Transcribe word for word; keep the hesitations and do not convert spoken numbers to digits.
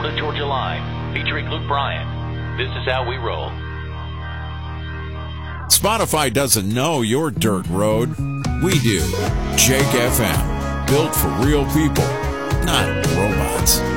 Florida Georgia Line, featuring Luke Bryan. This is how we roll. Spotify doesn't know your dirt road. We do. Jake F M. Built for real people, not robots.